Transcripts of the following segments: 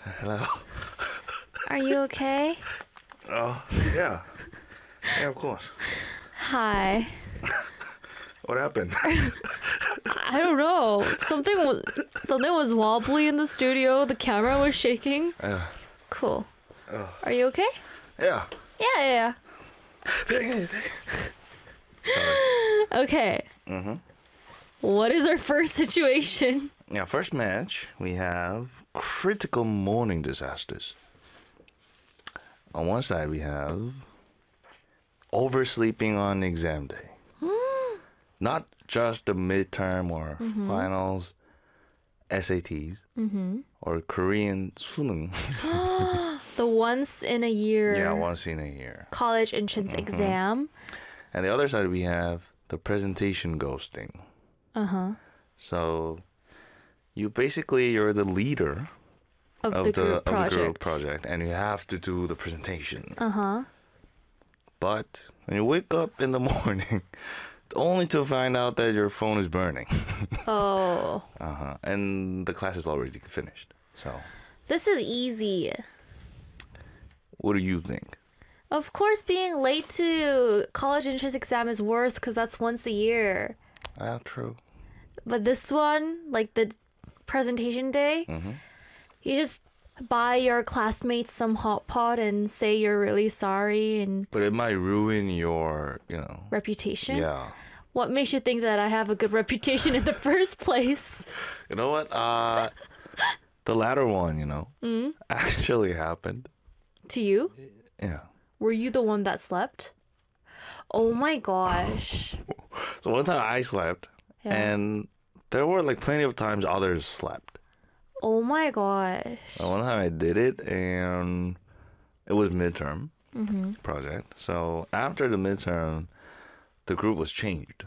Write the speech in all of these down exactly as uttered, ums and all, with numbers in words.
Hello. Are you okay? Oh, yeah. Yeah, of course. Hi. What happened? I don't know. Something was something was wobbly in the studio. The camera was shaking. Yeah. Cool. Oh. Are you okay? Yeah. Yeah, yeah. Sorry. yeah. Okay. Mm-hmm. What is our first situation? Yeah, first match, we have critical morning disasters. On one side, we have oversleeping on exam day. Not just the midterm or Mm-hmm. finals, S A Ts, Mm-hmm. or Korean 수능. The once in a year Yeah, once in a year. college entrance Mm-hmm. exam. And the other side, we have the presentation ghosting. Uh-huh. So you basically, you're the leader Of, of the, the, group of project. the group project, and you have to do the presentation. Uh-huh. But when you wake up in the morning, only to find out that your phone is burning. Oh. Uh-huh. And the class is already finished. So This is easy. what do you think? Of course, being late to college entrance exam is worse because that's once a year. Ah, true. But this one, like the presentation day, Mm-hmm. you just buy your classmates some hot pot and say you're really sorry and But it might ruin your, you know. reputation. Yeah. What makes you think that I have a good reputation in the first place? You know what? Uh, the latter one, you know, Mm? actually happened. To you? Yeah. Were you the one that slept? Oh my gosh. So one time I slept, Yeah. and there were like plenty of times others slept. Oh my gosh. And one time I did it, and it was midterm Mm-hmm. project. So after the midterm, the group was changed.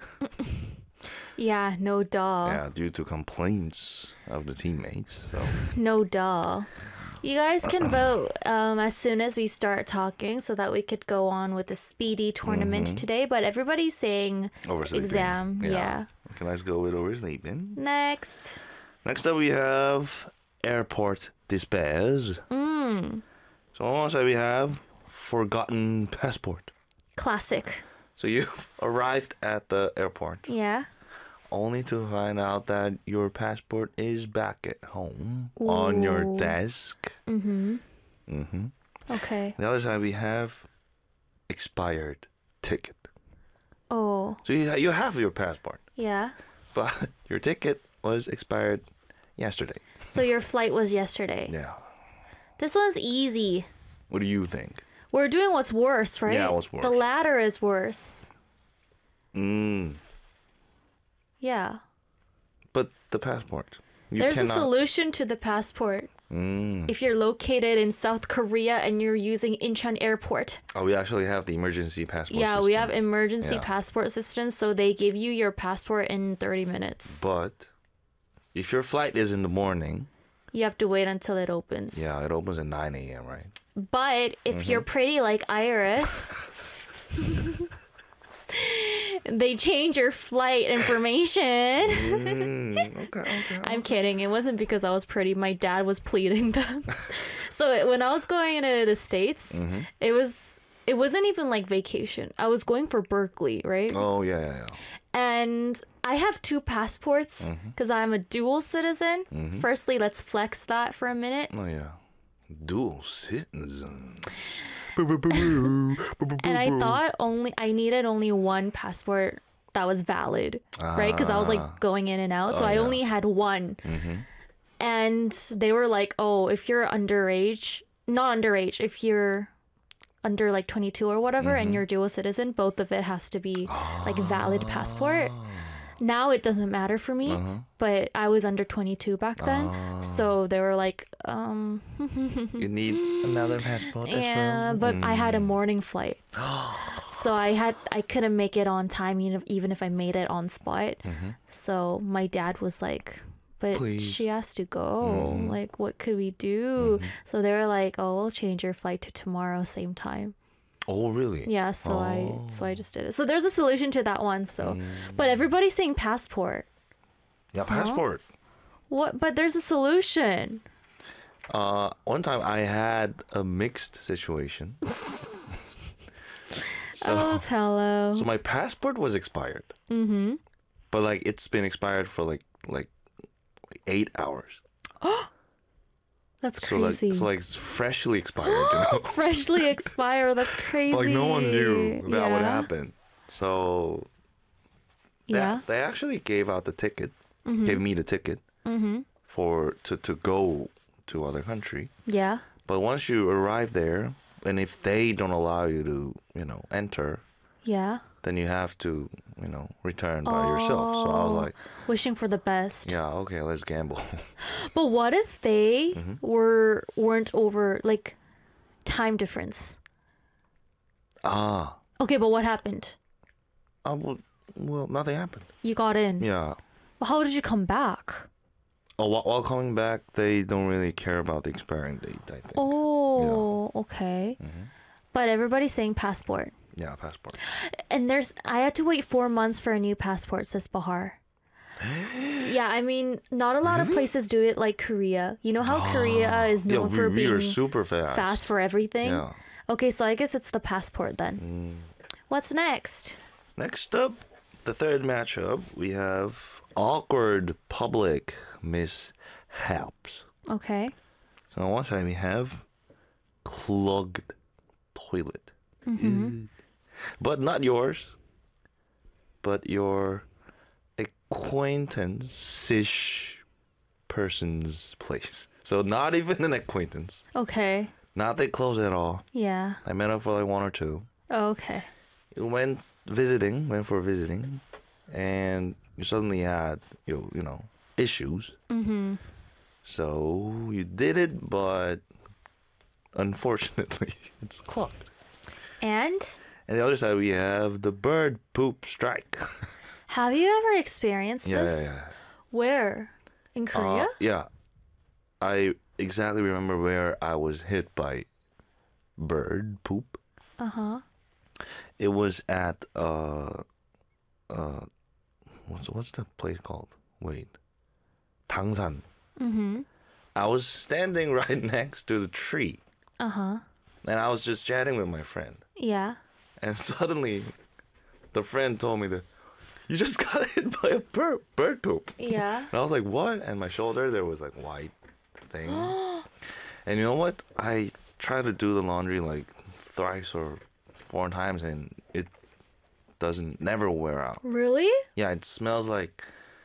Yeah, no duh. Yeah, due to complaints of the teammates. So No duh. You guys can vote um, as soon as we start talking so that we could go on with the speedy tournament Mhm. today. But everybody's saying oversleeping. exam. Yeah. Okay, let's go with oversleeping. Next. Next up, we have airport despairs. Mm. So on one side, we have forgotten passport. Classic. So you've arrived at the airport Yeah. only to find out that your passport is back at home on your Ooh. desk. Mm-hmm. Mm-hmm. Okay. The other side, we have expired ticket. Oh. So you, you have your passport, Yeah. but your ticket was expired yesterday. So your flight was yesterday. Yeah. This one's easy. What do you think? We're doing what's worse, right? Yeah, what's worse? The latter is worse. Mm. Yeah. But the passport. You There's cannot... a solution to the passport. Mm. If you're located in South Korea and you're using Incheon Airport. Oh, we actually have the emergency passport Yeah, system. we have emergency Yeah. passport systems, so they give you your passport in thirty minutes. But if your flight is in the morning, You have to wait until it opens. yeah, it opens at nine a.m., right? But if Mm-hmm. you're pretty like Iris, they change your flight information. Mm, okay, okay. I'm kidding. It wasn't because I was pretty. My dad was pleading them. So it- when I was going into the States, Mm-hmm. it was it wasn't even like vacation. I was going for Berkeley, right? Oh, yeah, yeah, yeah. And I have two passports Mm-hmm. because I'm a dual citizen. Firstly, let's flex that for a minute. Oh, yeah. Dual citizen. And I thought only I needed only one passport that was valid, right? Because I was like going in and out, so Oh, I yeah. only had one. And they were like, "Oh, if you're underage, not underage, if you're under like twenty-two or whatever, and you're dual citizen, both of it has to be like valid passport." Now it doesn't matter for me, but I was under twenty-two back then, so they were like, um, You need another passport as yeah, well? but I had a morning flight, so I had I couldn't make it on time, even if, even if I made it on spot. So my dad was like, "But Please. she has to go. Like, what could we do?" So they were like, "Oh, we'll change your flight to tomorrow, same time." Oh, really? Yeah, so I so I just did it. So there's a solution to that one. So, but everybody's saying passport. Yeah, passport. What? But there's a solution. Uh, one time I had a mixed situation. so, Oh, hello. so my passport was expired. Mm-hmm. But like it's been expired for like like, like eight hours. That's So like crazy. so like it's freshly expired, you know. Freshly expired. That's crazy. Like no one knew that yeah. would happen. So they, Yeah. they actually gave out the ticket, gave me the ticket Mm-hmm. for to, to go to other country. Yeah. But once you arrive there, and if they don't allow you to, you know, enter, Yeah. then you have to, you know, return by yourself. So I was Oh. like, Wishing for the best. yeah, okay, let's gamble. But what if they Mm-hmm. were weren't over like time difference? ah, Okay, but what happened? uh, well, well, nothing happened. You got in. Yeah. Well, how did you come back? Oh, while, while coming back, they don't really care about the expiring date, I think. Oh, okay. Mm-hmm. But everybody's saying passport. Yeah, passport. And there's I had to wait four months for a new passport, says Bahar. Yeah, I mean, not a lot of places do it like Korea. You know how Korea is Yeah, known we, for we being were super fast. fast for everything. Yeah. Okay, so I guess it's the passport then. Mm. What's next? Next up, the third matchup, we have awkward public mishaps. Okay. So on one side we have clogged toilet. Mm. But not yours, but your acquaintance-ish person's place. So not even an acquaintance. Okay. Not that close at all. Yeah. I met up for like one or two. Okay. You went visiting, went for visiting, and you suddenly had, you, you know, issues. Mm-hmm. So you did it, but unfortunately, it's clogged. And And the other side, we have the bird poop strike. have you ever experienced yeah, this? yeah, yeah. Where? In Korea? Uh, yeah. I exactly remember where I was hit by bird poop. Uh-huh. It was at uh uh what's what's the place called? Wait. Tangsan. Mm-hmm. I was standing right next to the tree Uh-huh. and I was just chatting with my friend. Yeah. And suddenly the friend told me that you just got hit by a bird bird poop. Yeah. And I was like, what? And my shoulder there was like white thing. And you know what? I tried to do the laundry like thrice or four times and it doesn't never wear out. Really? Yeah, it smells like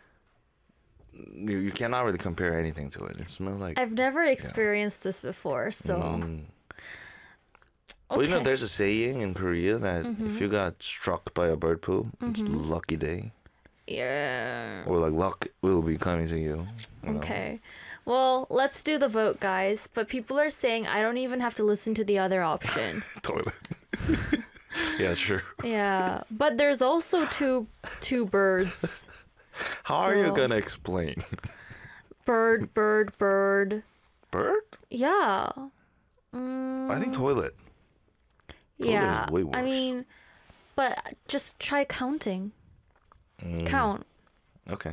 you, you cannot really compare anything to it. It smells like I've never experienced this before, so Mm. okay. But you know, there's a saying in Korea that if you got struck by a bird poop, it's lucky day. yeah. Or like luck will be coming to you. you know? Okay. Well, let's do the vote, guys. But people are saying I don't even have to listen to the other option. Toilet. Yeah, sure. Yeah. But there's also two two birds. How are you So- gonna explain? Bird, bird, bird. Bird? Yeah. Mm, I think toilet. Toilet is yeah. way I worse. mean, but just try counting. Mm, Count. Okay.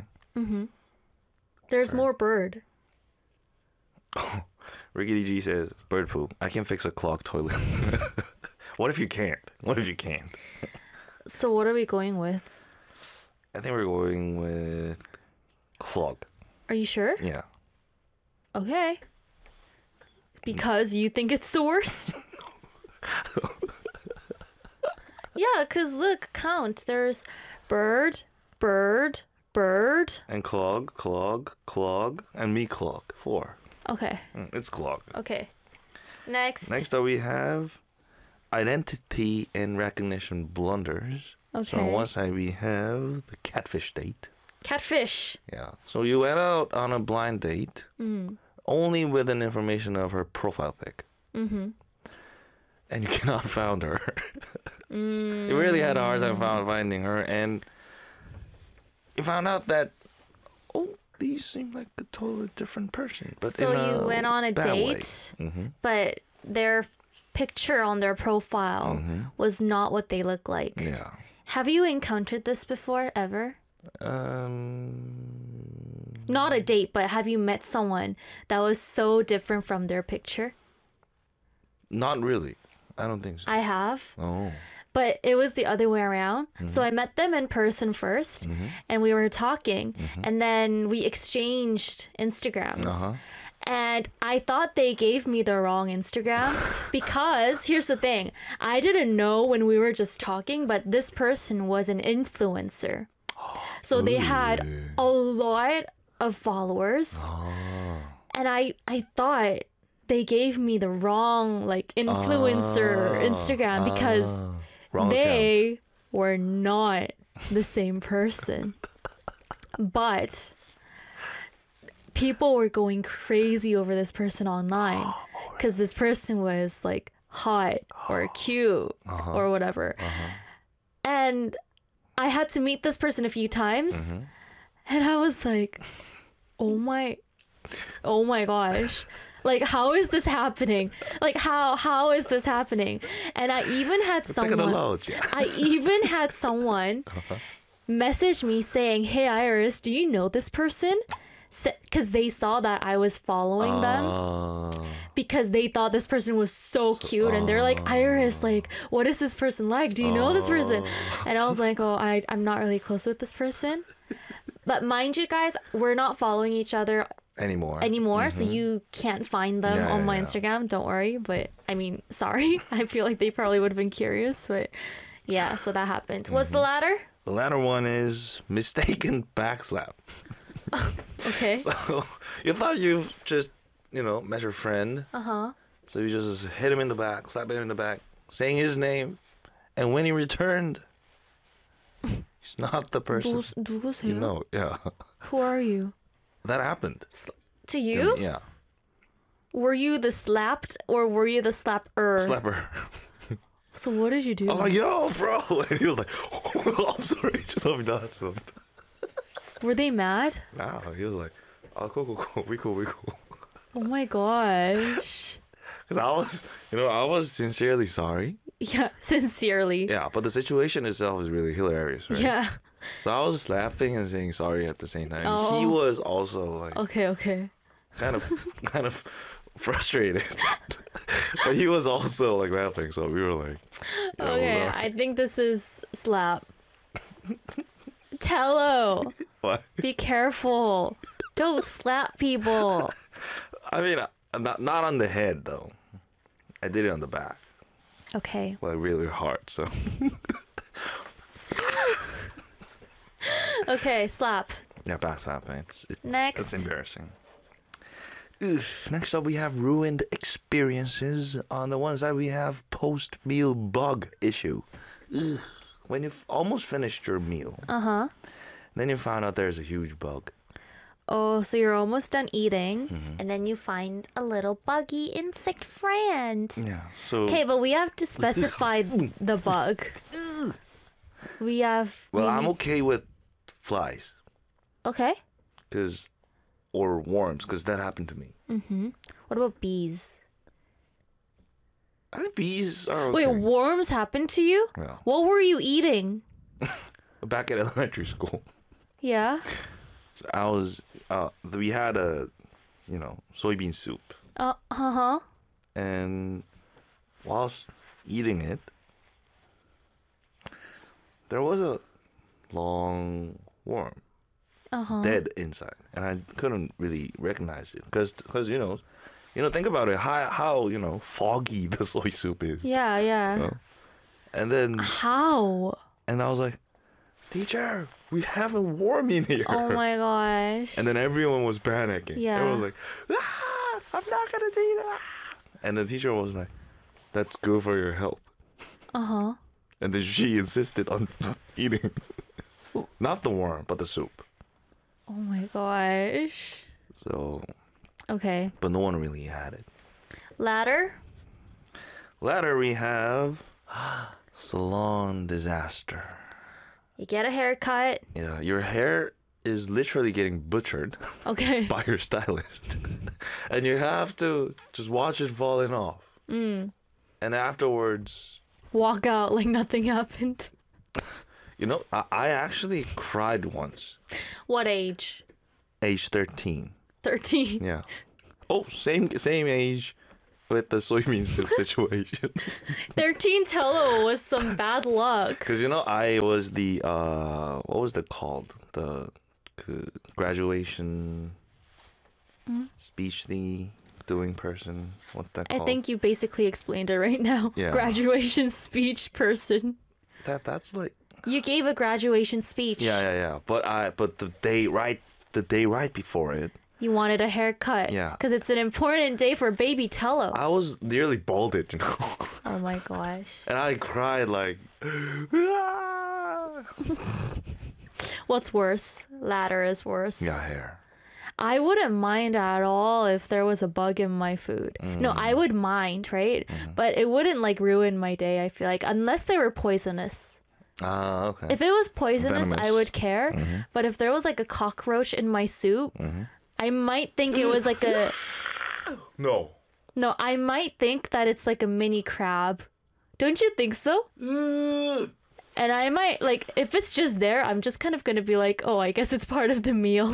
There's more bird. Ricky G says bird poop. I can fix a clogged toilet. What if you can't? What if you can't? So what are we going with? I think we're going with clog. Are you sure? Yeah. Okay. Because you think it's the worst? Yeah, because look, count. There's bird, bird, bird. And clog, clog, clog, and me clog. Four. Okay, Mm, It's clog. okay. Next. Next up we have identity and recognition blunders. So on Okay. one side we have the catfish date. Catfish. Yeah. So you went out on a blind date Mm. only with an information of her profile pic. Mm-hmm. And you cannot found her. Mm. You really had a hard time found, finding her, and you found out that oh, these seem like a totally different person. But So in a you went on a bad way. date, Mm-hmm. but their picture on their profile Mm-hmm. was not what they look like. Yeah. Have you encountered this before, ever? Um. Not a date, but have you met someone that was so different from their picture? Not really. I don't think so. I have. Oh. But it was the other way around. Mm-hmm. So I met them in person first, mm-hmm. and we were talking, mm-hmm. and then we exchanged Instagrams. Uh-huh. And I thought they gave me the wrong Instagram because here's the thing. I didn't know when we were just talking, but this person was an influencer. So they had a lot of followers. Oh. And I, I thought they gave me the wrong like influencer oh. Instagram because oh. they account. were not the same person. But people were going crazy over this person online because this person was like hot or cute uh-huh. or whatever. Uh-huh. And I had to meet this person a few times mm-hmm. and I was like, oh my, oh my gosh. Like, how is this happening? Like, how how is this happening? And I even had someone, I even had someone uh-huh. message me saying, hey, Iris, do you know this person? Because they saw that I was following uh, them because they thought this person was so cute and they're like, Iris, like, what is this person like? Do you know uh, this person? And I was like, oh, I, I'm not really close with this person. But mind you guys, we're not following each other anymore. Anymore, mm-hmm. So you can't find them yeah, on my yeah. Instagram. Don't worry. But I mean, sorry. I feel like they probably would have been curious. But yeah, so that happened. Mm-hmm. What's the latter? The latter one is mistaken backslap. Okay. So you thought you just, you know, met your friend. Uh-huh. So you just hit him in the back, slap him in the back, saying his name. And when he returned, he's not the person. You know, yeah. Who are you? That happened. S- to you? To yeah. Were you the slapped or were you the slapper? Slapper. So what did you do? I was like, yo, bro. And he was like, oh, I'm sorry. Just let me done. Were they mad? No, he was like, oh, cool, cool, cool. We cool, we cool. Oh my gosh. Because I was, you know, I was sincerely sorry. Yeah, sincerely. Yeah, but the situation itself is really hilarious, right? Yeah. So I was just laughing and saying sorry at the same time. Oh. He was also like... Okay, okay. Kind of, kind of frustrated. But he was also like laughing, so we were like... Okay, right. I think this is slap. Tello. What? Be careful. Don't slap people. I mean, not not on the head though. I did it on the back. Okay. Like really hard, so. Okay, slap. Yeah, back slap. It's, it's next. It's embarrassing. Ugh. Next up, we have ruined experiences. On the one side, we have post-meal bug issue. Ugh. When you've almost finished your meal, uh-huh, then you found out there's a huge bug. Oh, so you're almost done eating, mm-hmm. and then you find a little buggy insect friend. Yeah, so... Okay, but we have to specify the bug. We have... Well, we I'm need... okay with flies. Okay. Cause, or worms, because that happened to me. Mm-hmm. What about bees? I think bees are okay. Wait, worms happened to you? Yeah. What were you eating? Back at elementary school. Yeah. So I was, uh, we had a, you know, soybean soup. Uh huh. And whilst eating it, there was a long worm, uh-huh. dead inside, and I couldn't really recognize it because, because you know. You know, think about it. How, how you know, foggy the soy soup is. Yeah, yeah. You know? And then... How? And I was like, teacher, we have a worm in here. Oh my gosh. And then everyone was panicking. Yeah. Everyone was like, ah, I'm not going to do that. And the teacher was like, that's good for your health. Uh-huh. And then she insisted on eating. Not the worm, but the soup. Oh my gosh. So... Okay. But no one really had it. Ladder? Ladder, we have salon disaster. You get a haircut. Yeah, your hair is literally getting butchered. Okay. By your stylist. And you have to just watch it falling off. Mm. And afterwards... Walk out like nothing happened. You know, I, I actually cried once. What age? age thirteen. thirteen. Yeah. Oh, same same age with the soybean soup situation. thirteen Tello was some bad luck. Because, you know, I was the, uh, what was it called? The uh, graduation Mm. speech thingy doing person. What's that I called? think you basically explained it right now. Yeah. Graduation speech person. That That's like... You gave a graduation speech. Yeah, yeah, yeah. But I, but the day right, the day right before it, You wanted a haircut. Yeah. Because it's an important day for baby Tello. I was nearly balded, you know. Oh my gosh. And I cried like... What's worse? Latter is worse. Yeah, hair. I wouldn't mind at all if there was a bug in my food. No, I would mind, right? But it wouldn't like ruin my day, I feel like, unless they were poisonous. Ah, okay. If it was poisonous, I Venomous. would care. But if there was like a cockroach in my soup, I might think it was like a No. no, I might think that it's like a mini crab. Don't you think so? And I might like if it's just there, I'm just kind of gonna be like, oh, I guess it's part of the meal.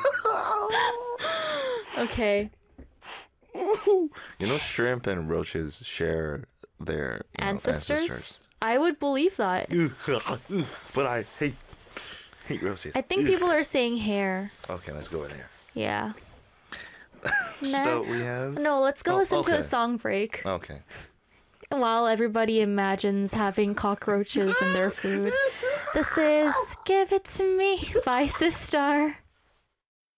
Okay. You know, shrimp and roaches share their you know, Ancestors? ancestors. I would believe that. But I hate hate roaches. I think people are saying hair. Okay, let's go in here. Yeah. So we have. No, let's go Oh, listen to okay. a song break Okay. while everybody imagines having cockroaches in their food. This is Give It To Me by Sistar.